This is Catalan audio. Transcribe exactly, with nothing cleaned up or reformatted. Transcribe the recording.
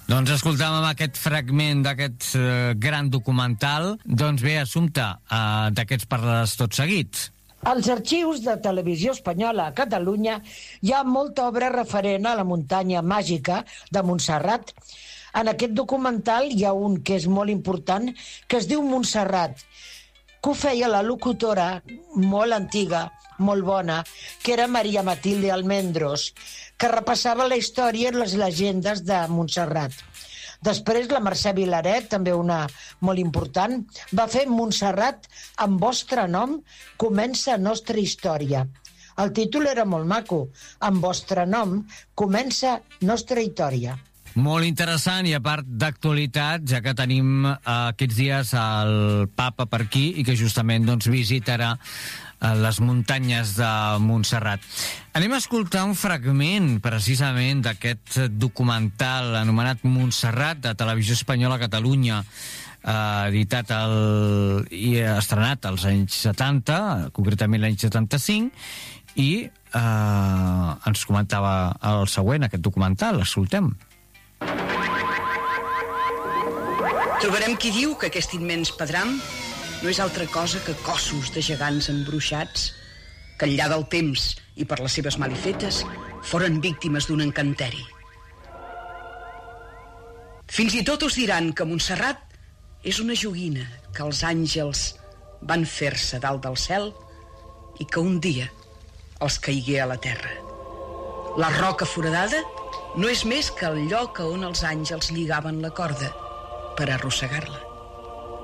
Doncs escoltàvem aquest fragment d'aquest eh, gran documental. Doncs bé, Assumpta, eh, d'aquests parles tot seguit. Als arxius de Televisió Espanyola a Catalunya hi ha molta obra referent a la muntanya màgica de Montserrat. En aquest documental hi ha un que és molt important, que es diu Montserrat, que ho feia la locutora molt antiga, molt bona, que era Maria Matilde Almendros, que repassava la història i les llegendes de Montserrat. Després la Mercè Vilaret, també una molt important, va fer Montserrat, amb vostre nom comença nostra història. El títol era molt maco, amb vostre nom comença nostra història. Molt interessant i a part d'actualitat, ja que tenim eh, aquests dies el papa per aquí i que justament doncs, visitarà eh, les muntanyes de Montserrat. Anem a escoltar un fragment precisament d'aquest documental anomenat Montserrat de Televisió Espanyola a Catalunya, eh, editat el, i estrenat als anys setanta, concretament l'any setanta-cinc, i eh, ens comentava el següent, aquest documental. Escoltem. Trobarem qui diu que aquest immens pedram no és altra cosa que cossos de gegants embruixats que al llarg del temps i per les seves malifetes foren víctimes d'un encanteri. Fins i tot us diran que Montserrat és una joguina que els àngels van fer-se dalt del cel i que un dia els caigué a la terra. La roca foradada no és més que el lloc on els àngels lligaven la corda per arrossegar-la.